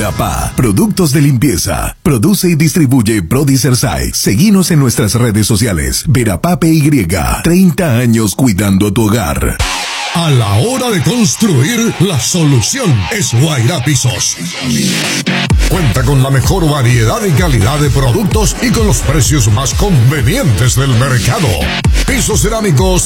Verapá, productos de limpieza. Produce y distribuye Prodicerside. Seguinos en nuestras redes sociales. Verapá PY. 30 años cuidando tu hogar. A la hora de construir, la solución es Guairá Pisos. Cuenta con la mejor variedad y calidad de productos y con los precios más convenientes del mercado. Pisos cerámicos